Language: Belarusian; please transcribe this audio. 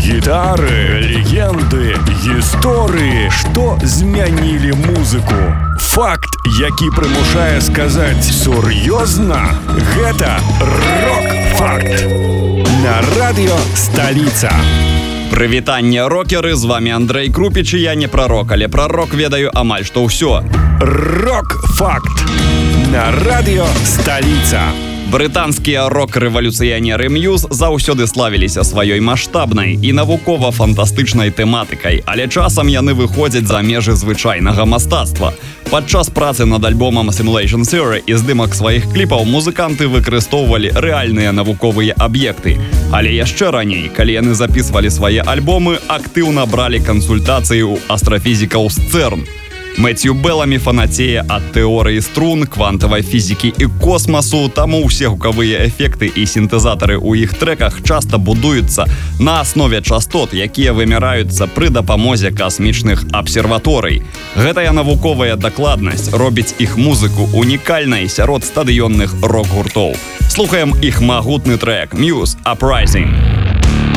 Гітары, легенды, гісторыі, што змянілі музыку. Факт, які прымушае сказаць сур'ёзна, гэта рок-факт. На радыё Сталіца. Прывітанне, рокеры, з вами Андрэй Крупіч, і я не прарок, але пра рок ведаю амаль што ўсё. Рок-факт. На радыё Сталіца. Брытанскія рок-рэвалюцыянеры Muse заўсёды славіліся сваёй маштабнай і навукова-фантастычнай тэматыкай, але часам яны выходзяць за межы звычайнага мастацтва. Падчас працы над альбомам Simulation Theory і здымак сваіх кліпаў музыканты выкарыстоўвалі рэальныя навуковыя аб'екты. Але яшчэ раней, калі яны запісвалі свае альбомы, актыўна бралі кансультацыі ў астрафізікаў з ЦЕРН. Мэтью Беламі фанацее ад тэорыі струн, квантавай фізікі і космасу, таму ўсе гукавыя эфекты і сінтэзатары ў іх трэках часта будуюцца на аснове частот, якія вымяраюцца пры дапамозе касмічных абсерваторый. Гэтая навуковая дакладнасць робіць іх музыку унікальнай сярод стадыённых рок-гуртоў. Слухаем іх магутны трэк Muse Uprising.